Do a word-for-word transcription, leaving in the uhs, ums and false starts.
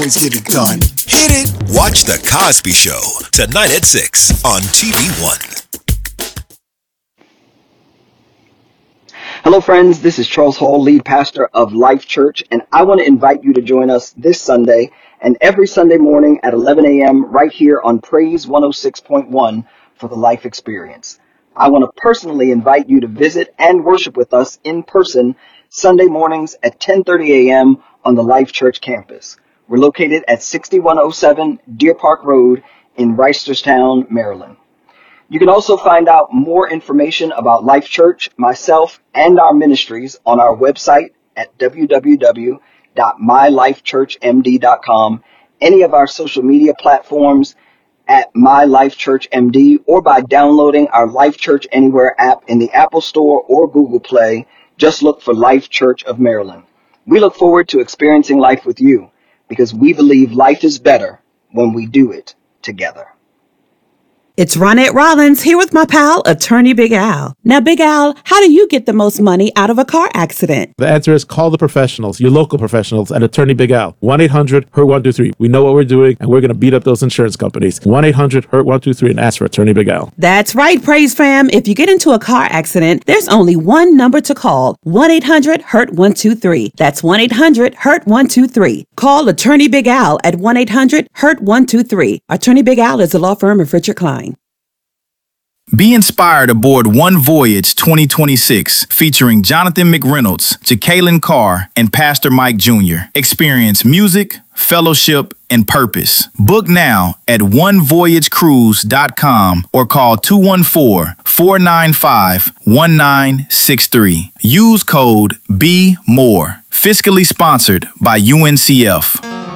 Always get it done. Hit it. Watch The Cosby Show tonight at six on T V One. Hello, friends. This is Charles Hall, lead pastor of Life Church, and I want to invite you to join us this Sunday and every Sunday morning at eleven a.m. right here on Praise one oh six point one for the Life Experience. I want to personally invite you to visit and worship with us in person Sunday mornings at ten thirty a.m. on the Life Church campus. We're located at sixty-one oh seven Deer Park Road in Reisterstown, Maryland. You can also find out more information about Life Church, myself, and our ministries on our website at w w w dot my life church m d dot com, any of our social media platforms at My Life Church M D, or by downloading our Life Church Anywhere app in the Apple Store or Google Play. Just look for Life Church of Maryland. We look forward to experiencing life with you because we believe life is better when we do it together. It's Ronette Rollins here with my pal, Attorney Big Al. Now, Big Al, how do you get the most money out of a car accident? The answer is call the professionals, your local professionals at Attorney Big Al. one eight hundred hurt one two three. We know what we're doing, and we're going to beat up those insurance companies. one eight hundred hurt one two three and ask for Attorney Big Al. That's right, Praise Fam. If you get into a car accident, there's only one number to call. one eight hundred hurt one two three. That's one eight hundred hurt one two three. Call Attorney Big Al at one eight hundred hurt one two three. Attorney Big Al is a law firm of Richard Klein. Be inspired aboard One Voyage twenty twenty-six, featuring Jonathan McReynolds, Jacqueline Carr, and Pastor Mike Junior Experience music, fellowship, and purpose. Book now at one voyage cruise dot com or call two one four, four nine five, one nine six three. Use code B M O R E. Fiscally sponsored by U N C F.